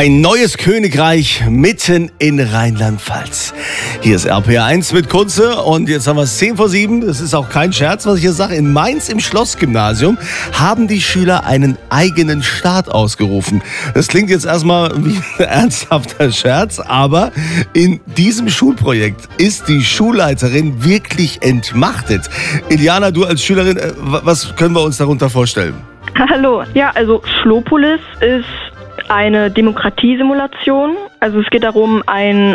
Ein neues Königreich mitten in Rheinland-Pfalz. Hier ist RPR1 mit Kunze und jetzt haben wir es 10:07. Das ist auch kein Scherz, was ich hier sage. In Mainz im Schlossgymnasium haben die Schüler einen eigenen Staat ausgerufen. Das klingt jetzt erstmal wie ein ernsthafter Scherz, aber in diesem Schulprojekt ist die Schulleiterin wirklich entmachtet. Iliana, du als Schülerin, was können wir uns darunter vorstellen? Hallo. Ja, also Schlopolis ist eine Demokratiesimulation. Also es geht darum, ein